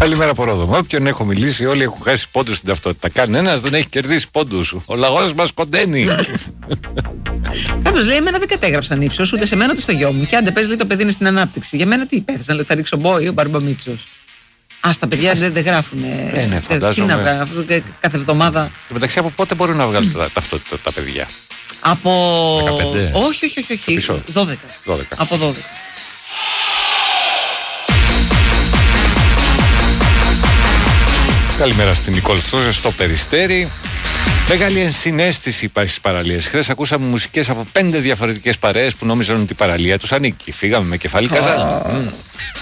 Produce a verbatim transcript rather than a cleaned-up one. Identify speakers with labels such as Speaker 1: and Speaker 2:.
Speaker 1: Καλημέρα από Ρόδο. Όποιον έχω μιλήσει, όλοι έχουν χάσει πόντους στην ταυτότητα. Κανένας δεν έχει κερδίσει πόντους. Ο λαγός μας κοντένει.
Speaker 2: Κάποιος λέει: εμένα δεν κατέγραψαν ύψος, ούτε σε μένα ούτε στο γιο μου. Και αν δεν παίζει, λέει το παιδί είναι στην ανάπτυξη. Για μένα τι υπέθεσαν, λέει: θα ρίξω μπόι ο Μπαρμπαμίτσος. Α, τα παιδιά δεν, δεν γράφουν.
Speaker 1: Ε, ναι, φαντάζομαι.
Speaker 2: Τι να βγάλουν, κάθε εβδομάδα.
Speaker 1: Και μεταξύ, από πότε μπορούν να βγάλουν τα, ταυτότητα τα παιδιά?
Speaker 2: Από.
Speaker 1: δεκαπέντε.
Speaker 2: Όχι, όχι, όχι. όχι. δώδεκα.
Speaker 1: δώδεκα.
Speaker 2: Από δώδεκα.
Speaker 1: Καλημέρα στην Νικόλ Στρόζε στο Περιστέρι. Μεγάλη ενσυναίσθηση υπάρχει στις παραλίες. Χθες ακούσαμε μουσικές από πέντε διαφορετικές παρέες που νόμιζαν ότι η παραλία τους ανήκει. Φύγαμε με κεφάλι καζάνι. Mm.